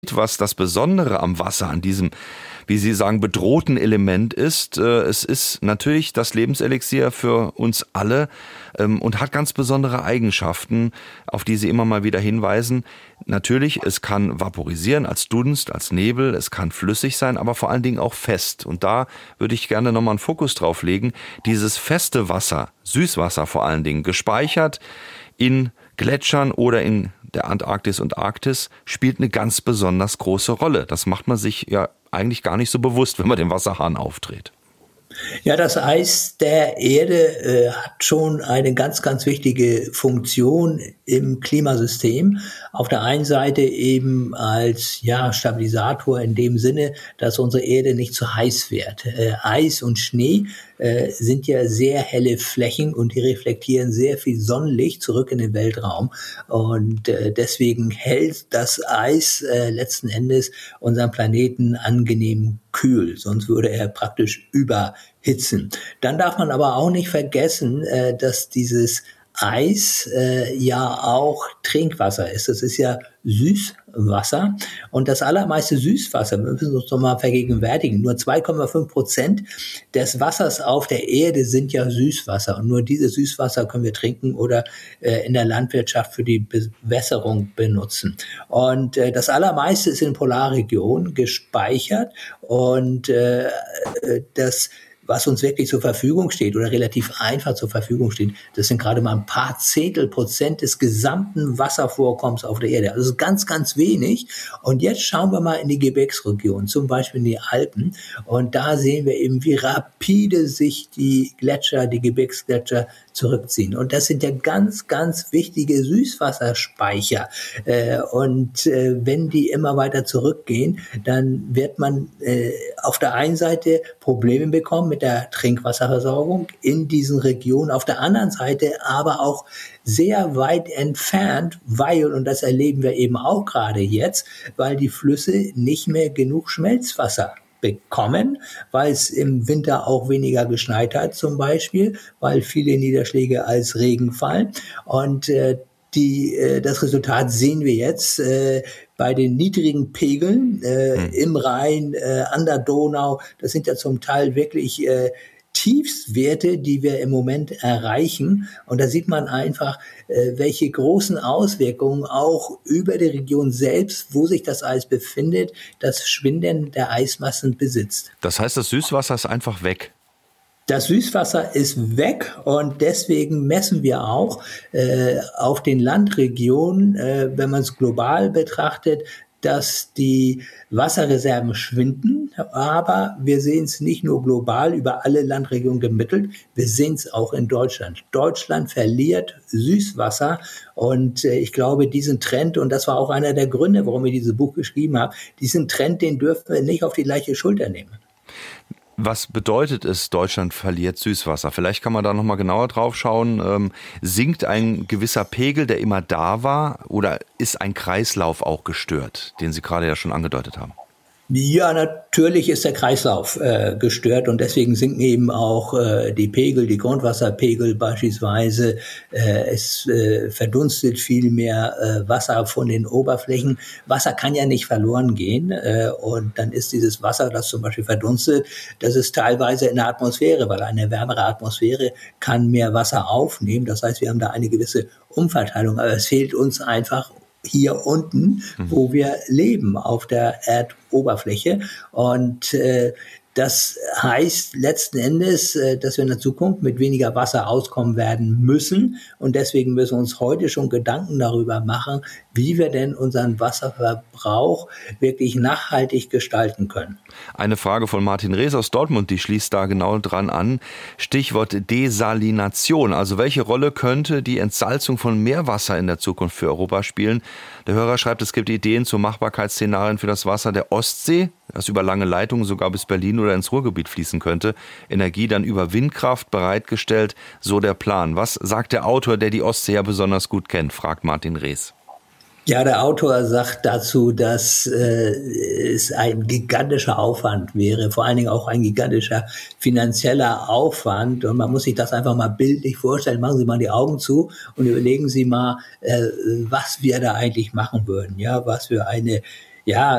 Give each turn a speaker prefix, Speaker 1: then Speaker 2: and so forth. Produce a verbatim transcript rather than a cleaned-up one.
Speaker 1: was das Besondere am Wasser, an diesem, wie Sie sagen, bedrohten Element ist. Es ist natürlich das Lebenselixier für uns alle und hat ganz besondere Eigenschaften, auf die Sie immer mal wieder hinweisen. Natürlich, es kann vaporisieren als Dunst, als Nebel, es kann flüssig sein, aber vor allen Dingen auch fest. Und da würde ich gerne nochmal einen Fokus drauf legen. Dieses feste Wasser, Süßwasser vor allen Dingen, gespeichert in Gletschern oder in der Antarktis und Arktis, spielt eine ganz besonders große Rolle. Das macht man sich ja eigentlich gar nicht so bewusst, wenn man den Wasserhahn aufdreht.
Speaker 2: Ja, das Eis der Erde äh, hat schon eine ganz, ganz wichtige Funktion im Klimasystem. Auf der einen Seite eben als ja Stabilisator in dem Sinne, dass unsere Erde nicht zu heiß wird. Äh, Eis und Schnee äh, sind ja sehr helle Flächen und die reflektieren sehr viel Sonnenlicht zurück in den Weltraum. Und äh, deswegen hält das Eis äh, letzten Endes unseren Planeten angenehm kühl, sonst würde er praktisch überhitzen. Dann darf man aber auch nicht vergessen, äh, dass dieses Eis äh, ja auch Trinkwasser ist. Das ist ja Süßwasser und das allermeiste Süßwasser, wir müssen uns doch mal vergegenwärtigen, nur zwei Komma fünf Prozent des Wassers auf der Erde sind ja Süßwasser und nur dieses Süßwasser können wir trinken oder äh, in der Landwirtschaft für die Bewässerung benutzen. Und äh, das allermeiste ist in Polarregionen gespeichert und äh, das was uns wirklich zur Verfügung steht oder relativ einfach zur Verfügung steht, das sind gerade mal ein paar Zehntel Prozent des gesamten Wasservorkommens auf der Erde. Also ganz, ganz wenig. Und jetzt schauen wir mal in die Gebirgsregion, zum Beispiel in die Alpen. Und da sehen wir eben, wie rapide sich die Gletscher, die Gebirgsgletscher zurückziehen. Und das sind ja ganz, ganz wichtige Süßwasserspeicher. Und wenn die immer weiter zurückgehen, dann wird man auf der einen Seite Probleme bekommen mit der Trinkwasserversorgung in diesen Regionen, auf der anderen Seite aber auch sehr weit entfernt, weil, und das erleben wir eben auch gerade jetzt, weil die Flüsse nicht mehr genug Schmelzwasser bekommen, weil es im Winter auch weniger geschneit hat zum Beispiel, weil viele Niederschläge als Regen fallen und äh, Die, äh, das Resultat sehen wir jetzt äh, bei den niedrigen Pegeln äh, hm. im Rhein, äh, an der Donau. Das sind ja zum Teil wirklich äh, Tiefstwerte, die wir im Moment erreichen. Und da sieht man einfach, äh, welche großen Auswirkungen auch über die Region selbst, wo sich das Eis befindet, das Schwinden der Eismassen besitzt.
Speaker 1: Das heißt, das Süßwasser ist einfach weg?
Speaker 2: Das Süßwasser ist weg und deswegen messen wir auch äh, auf den Landregionen, äh, wenn man es global betrachtet, dass die Wasserreserven schwinden, aber wir sehen es nicht nur global über alle Landregionen gemittelt, wir sehen es auch in Deutschland. Deutschland verliert Süßwasser und äh, ich glaube, diesen Trend, und das war auch einer der Gründe, warum ich dieses Buch geschrieben habe, diesen Trend, den dürfen wir nicht auf die leichte Schulter nehmen.
Speaker 1: Was bedeutet es, Deutschland verliert Süßwasser? Vielleicht kann man da noch mal genauer drauf schauen. Ähm, sinkt ein gewisser Pegel, der immer da war, oder ist ein Kreislauf auch gestört, den Sie gerade ja schon angedeutet haben?
Speaker 2: Ja, natürlich ist der Kreislauf äh, gestört und deswegen sinken eben auch äh, die Pegel, die Grundwasserpegel beispielsweise. Äh, es äh, verdunstet viel mehr äh, Wasser von den Oberflächen. Wasser kann ja nicht verloren gehen äh, und dann ist dieses Wasser, das zum Beispiel verdunstet, das ist teilweise in der Atmosphäre, weil eine wärmere Atmosphäre kann mehr Wasser aufnehmen. Das heißt, wir haben da eine gewisse Umverteilung, aber es fehlt uns einfach hier unten, wo wir leben, auf der Erdoberfläche. Und äh, das heißt letzten Endes, äh, dass wir in der Zukunft mit weniger Wasser auskommen werden müssen. Und deswegen müssen wir uns heute schon Gedanken darüber machen, wie wir denn unseren Wasserverbrauch wirklich nachhaltig gestalten können.
Speaker 1: Eine Frage von Martin Rees aus Dortmund, die schließt da genau dran an. Stichwort Desalination. Also welche Rolle könnte die Entsalzung von Meerwasser in der Zukunft für Europa spielen? Der Hörer schreibt, es gibt Ideen zu Machbarkeitsszenarien für das Wasser der Ostsee, das über lange Leitungen sogar bis Berlin oder ins Ruhrgebiet fließen könnte. Energie dann über Windkraft bereitgestellt, so der Plan. Was sagt der Autor, der die Ostsee ja besonders gut kennt, fragt Martin Rees.
Speaker 2: Ja, der Autor sagt dazu, dass äh, es ein gigantischer Aufwand wäre, vor allen Dingen auch ein gigantischer finanzieller Aufwand. Und man muss sich das einfach mal bildlich vorstellen. Machen Sie mal die Augen zu und überlegen Sie mal, äh, was wir da eigentlich machen würden. Ja, was für eine, ja,